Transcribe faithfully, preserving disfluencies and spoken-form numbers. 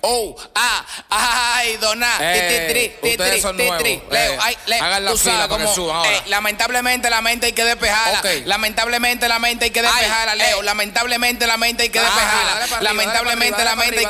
Oh, ah, ay, dona. Eh, ustedes son nuevos. Leo, Eh, ay, Leo. hagan la Tú fila sabes para que cómo, suban ahora. eh, lamentablemente la mente hay que despejarla. Ok. Lamentablemente la mente hay que Ay, despejarla, Leo. eh. Lamentablemente la mente hay que Ah, despejarla. dale para arriba, Lamentablemente dale la para mente hay arriba,